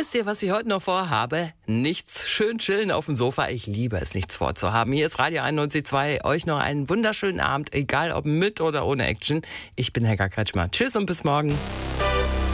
Wisst ihr, was ich heute noch vorhabe? Nichts. Schön chillen auf dem Sofa. Ich liebe es, nichts vorzuhaben. Hier ist Radio 91.2. Euch noch einen wunderschönen Abend, egal ob mit oder ohne Action. Ich bin Helga Kretschmer. Tschüss und bis morgen.